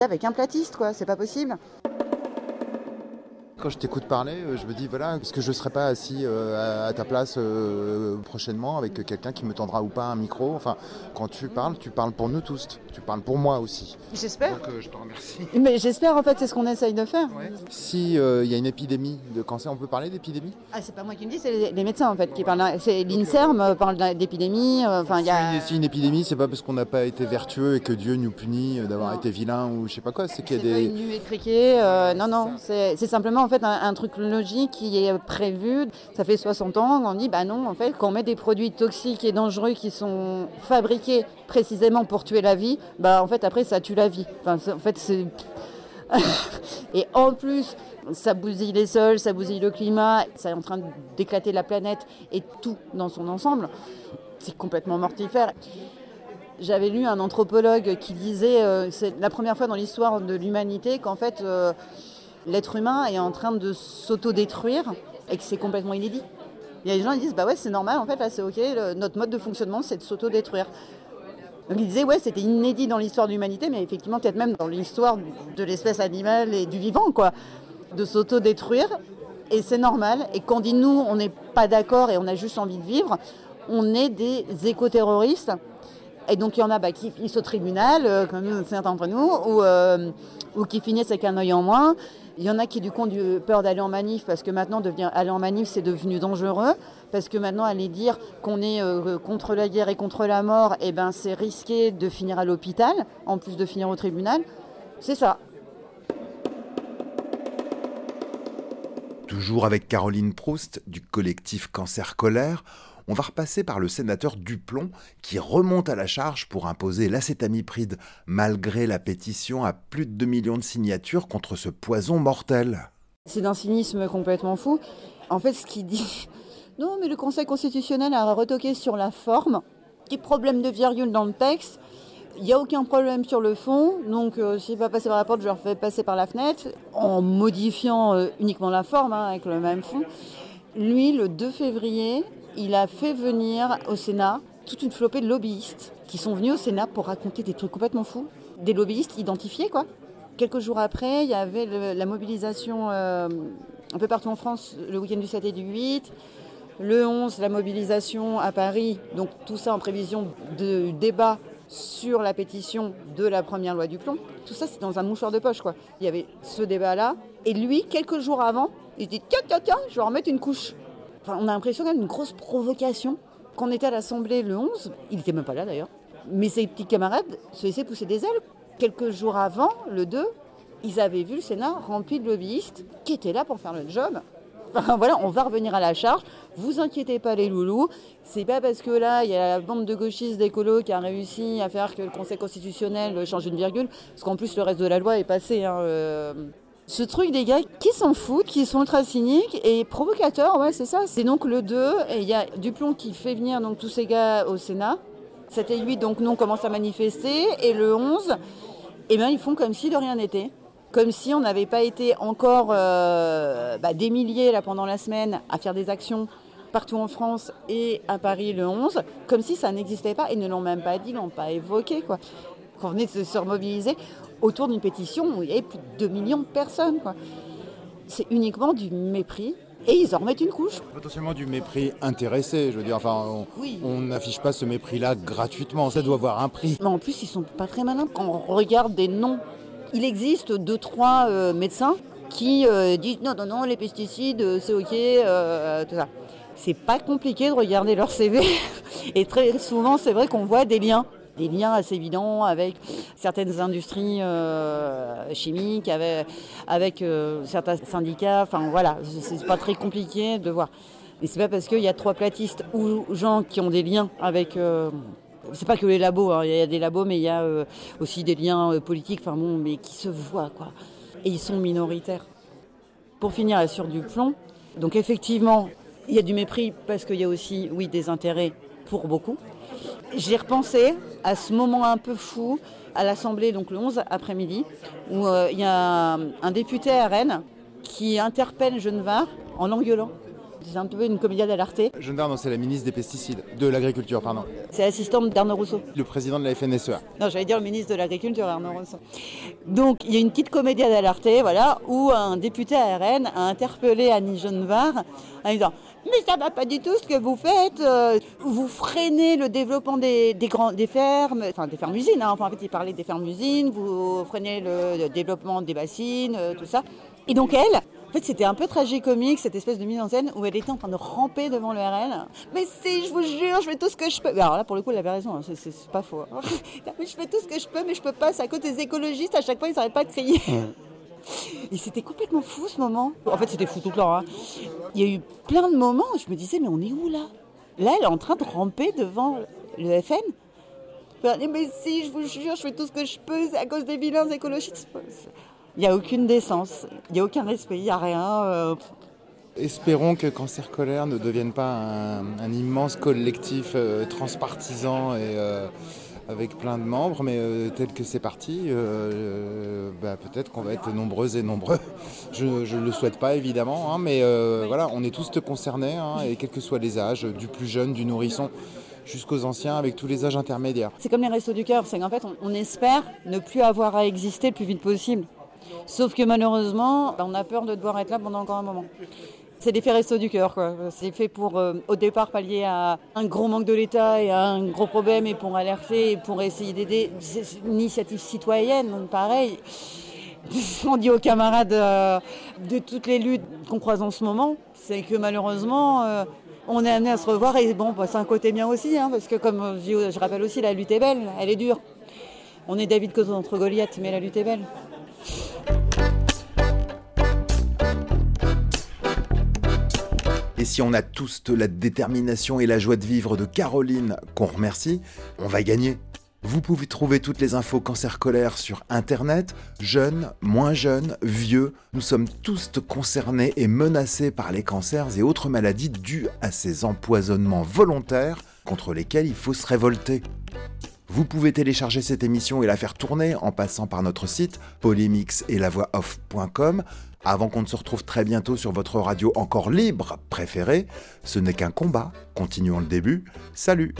avec un platiste, quoi, c'est pas possible. Quand je t'écoute parler, je me dis voilà, est-ce que je ne serai pas assis à ta place prochainement avec quelqu'un qui me tendra ou pas un micro. Enfin, quand tu parles pour nous tous. Tu parles pour moi aussi. J'espère. Donc je te remercie. Mais j'espère, en fait, c'est ce qu'on essaye de faire. Ouais. Si il y a une épidémie de cancer, on peut parler d'épidémie ? Ah, c'est pas moi qui me dis, c'est les médecins, en fait, qui parlent. C'est l'INSERM parle d'épidémie. Si une épidémie, c'est pas parce qu'on n'a pas été vertueux et que Dieu nous punit d'avoir été vilain ou je sais pas quoi. C'est qu'il y a des... pas une nuée de criquets. Non. C'est simplement, en fait, un truc logique qui est prévu. Ça fait 60 ans qu'on dit, bah non, en fait, quand on met des produits toxiques et dangereux qui sont fabriqués précisément pour tuer la vie, bah en fait, après, ça tue la vie. Enfin, en fait, c'est... Et en plus, ça bousille les sols, ça bousille le climat, ça est en train d'éclater la planète et tout dans son ensemble. C'est complètement mortifère. J'avais lu un anthropologue qui disait, c'est la première fois dans l'histoire de l'humanité qu'en fait, l'être humain est en train de s'autodétruire et que c'est complètement inédit. Il y a des gens qui disent, bah ouais, c'est normal, en fait, là, c'est ok, notre mode de fonctionnement, c'est de s'autodétruire. Donc il disait, ouais, c'était inédit dans l'histoire de l'humanité, mais effectivement, peut-être même dans l'histoire de l'espèce animale et du vivant, quoi, de s'autodétruire. Et c'est normal. Et quand on dit nous, on n'est pas d'accord et on a juste envie de vivre, on est des éco-terroristes. Et donc il y en a qui finissent au tribunal, comme certains d'entre nous, ou qui finissent avec un œil en moins. Il y en a qui du coup ont peur d'aller en manif parce que maintenant aller en manif c'est devenu dangereux, parce que maintenant aller dire qu'on est contre la guerre et contre la mort, eh ben, c'est risqué de finir à l'hôpital, en plus de finir au tribunal. C'est ça. Toujours avec Caroline Proust du collectif Cancer Colère, on va repasser par le sénateur Duplon qui remonte à la charge pour imposer l'acétamipride malgré la pétition à plus de 2 millions de signatures contre ce poison mortel. C'est d'un cynisme complètement fou. En fait, ce qu'il dit... Non, mais le Conseil constitutionnel a retoqué sur la forme. Petit problème de virgule dans le texte. Il n'y a aucun problème sur le fond. Donc, s'il va passer par la porte, je le refais passer par la fenêtre en modifiant uniquement la forme, avec le même fond. Lui, le 2 février... il a fait venir au Sénat toute une flopée de lobbyistes qui sont venus au Sénat pour raconter des trucs complètement fous. Des lobbyistes identifiés, quoi. Quelques jours après, il y avait la mobilisation un peu partout en France, le week-end du 7 et du 8. Le 11, la mobilisation à Paris. Donc tout ça en prévision de débat sur la pétition de la première loi Duplon. Tout ça, c'est dans un mouchoir de poche, quoi. Il y avait ce débat-là. Et lui, quelques jours avant, il dit « Tiens, je vais en remettre une couche ». Enfin, on a l'impression qu'il y a une grosse provocation. Quand on était à l'Assemblée le 11, il n'était même pas là d'ailleurs, mais ses petits camarades se laissaient pousser des ailes. Quelques jours avant, le 2, ils avaient vu le Sénat rempli de lobbyistes qui étaient là pour faire le job. Enfin voilà, on va revenir à la charge. Vous inquiétez pas les loulous, c'est pas parce que là, il y a la bande de gauchistes d'écolos qui a réussi à faire que le Conseil constitutionnel change une virgule, parce qu'en plus le reste de la loi est passé. Ce truc des gars qui s'en foutent, qui sont ultra cyniques et provocateurs, ouais, c'est ça. C'est donc le 2, et il y a Duplon qui fait venir donc tous ces gars au Sénat. 7 et 8, donc nous, on commence à manifester. Et le 11, eh ben, ils font comme si de rien n'était. Comme si on n'avait pas été encore des milliers là, pendant la semaine à faire des actions partout en France et à Paris le 11, comme si ça n'existait pas. Ils ne l'ont même pas dit, ils ne l'ont pas évoqué, quoi. Qu'on venait de se remobiliser autour d'une pétition où il y avait plus de 2 millions de personnes, quoi. C'est uniquement du mépris et ils en remettent une couche. Potentiellement du mépris intéressé, je veux dire, enfin, on n'affiche pas ce mépris-là gratuitement, ça doit avoir un prix. Mais en plus, ils sont pas très malins. Quand on regarde des noms, il existe 2-3 médecins qui disent non, les pesticides, c'est ok, tout ça. C'est pas compliqué de regarder leur CV et très souvent, c'est vrai qu'on voit des liens assez évidents avec certaines industries chimiques, avec certains syndicats. Enfin voilà, c'est pas très compliqué de voir. Et c'est pas parce qu'il y a 3 platistes ou gens qui ont des liens avec... c'est pas que les labos, il y a des labos, mais il y a aussi des liens politiques, enfin bon, mais qui se voient, quoi. Et ils sont minoritaires. Pour finir sur Duplon, donc effectivement, il y a du mépris parce qu'il y a aussi, oui, des intérêts pour beaucoup. J'ai repensé à ce moment un peu fou à l'Assemblée, donc le 11 après-midi, où il y a un député à Rennes qui interpelle Genevard en l'engueulant. C'est un peu une comédia dell'arte. Jeanne Darnaud, c'est la ministre des pesticides, de l'agriculture, pardon. C'est l'assistante d'Arnaud Rousseau. Le président de la FNSEA. Non, j'allais dire le ministre de l'Agriculture, Arnaud Rousseau. Donc, il y a une petite comédia dell'arte, voilà, où un député RN a interpellé Annie Genevard en disant « Mais ça va pas du tout ce que vous faites, vous freinez le développement des fermes, enfin des fermes-usines, hein. Enfin, en fait, il parlait des fermes-usines, vous freinez le développement des bassines, tout ça. » Et donc elle, en fait, c'était un peu tragicomique, cette espèce de mise en scène où elle était en train de ramper devant le RN. Mais si, je vous jure, je fais tout ce que je peux. Alors là, pour le coup, elle avait raison, hein, c'est pas faux. Je fais tout ce que je peux, mais je peux pas. C'est à cause des écologistes, à chaque fois, ils n'arrêtent pas de crier. Et c'était complètement fou ce moment. En fait, c'était fou tout le temps. Hein. Il y a eu plein de moments où je me disais, mais on est où là ? Là, elle est en train de ramper devant le FN. Mais si, je vous jure, je fais tout ce que je peux, c'est à cause des vilains écologistes. Il n'y a aucune décence, il n'y a aucun respect, il n'y a rien. Espérons que Cancer Colère ne devienne pas un immense collectif transpartisan et avec plein de membres, mais tel que c'est parti, peut-être qu'on va être nombreuses et nombreux. Je ne le souhaite pas évidemment, hein, mais voilà, on est tous concernés, hein, et quels que soient les âges, du plus jeune, du nourrisson, jusqu'aux anciens, avec tous les âges intermédiaires. C'est comme les Restos du Cœur, c'est qu'en fait, on espère ne plus avoir à exister le plus vite possible. Sauf que malheureusement, on a peur de devoir être là pendant encore un moment. C'est l'effet Restos du Cœur, quoi. C'est fait pour, au départ, pallier à un gros manque de l'État et à un gros problème, et pour alerter, et pour essayer d'aider. C'est une initiative citoyenne, donc pareil. On dit aux camarades de toutes les luttes qu'on croise en ce moment, c'est que malheureusement, on est amené à se revoir, et bon, c'est un côté bien aussi, hein, parce que comme je rappelle aussi, la lutte est belle, elle est dure. On est David contre Goliath, mais la lutte est belle. Et si on a tous de la détermination et la joie de vivre de Caroline, qu'on remercie, on va gagner. Vous pouvez trouver toutes les infos Cancer Colère sur Internet, jeunes, moins jeunes, vieux. Nous sommes tous concernés et menacés par les cancers et autres maladies dues à ces empoisonnements volontaires contre lesquels il faut se révolter. Vous pouvez télécharger cette émission et la faire tourner en passant par notre site polymix-et-la-voix-off.com. Avant qu'on ne se retrouve très bientôt sur votre radio encore libre préférée, ce n'est qu'un combat. Continuons le début. Salut!